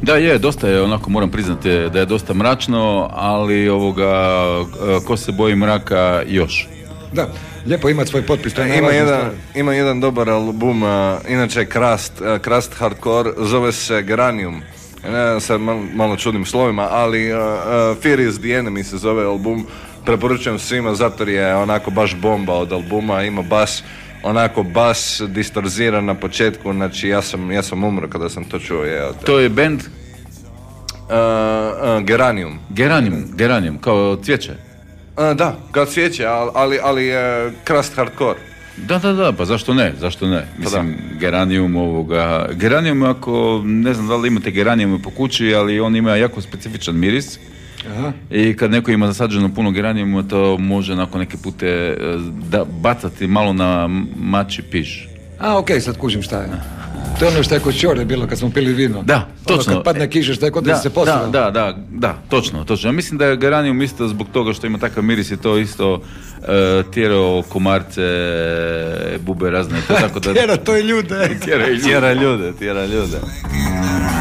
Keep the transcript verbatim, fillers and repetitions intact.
Da, je, dosta je, onako moram priznati da je dosta mračno, ali ovoga, ko se boji mraka još. Da, lijepo imati svoj potpis. To je ima, jedan, ima jedan dobar album, uh, inače Crust, uh, Crust Hardcore, zove se Geranium. Ne znam, sad malo, malo čudnim slovima, ali uh, uh, Fear is the Enemy se zove album. Preporučujem svima, zato je onako baš bomba od albuma, ima bas, onako bas distorziran na početku, znači ja sam, ja sam umro kada sam to čuo. Je, to je band? Uh, uh, Geranium. Geranium, Geranium, kao cvijeće. Uh, da, kao cvijeće, ali, ali, ali uh, Crust Hardcore. Da, da, da, pa zašto ne, zašto ne? Mislim, Geranium ovoga... Geranium, ako, ne znam da li imate Geranium po kući, ali on ima jako specifičan miris. Aha. I kad neko ima zasađeno puno geranijuma, to može nakon neke pute da bacati malo na mači piš. A, okej, okay, sad kužim šta je. To je ono što je kod Čore bilo kad smo pili vino. Da, točno. Ono kad padne kiša, što je kod da se posao. Da, da, da, da, točno, točno. Ja mislim da je geranijum isto zbog toga što ima takav miris i to isto uh, tjerao komarce, bube razne. To, tako da... tjera to i ljude. Tjera i ljude. Tjera ljude, tjera ljude.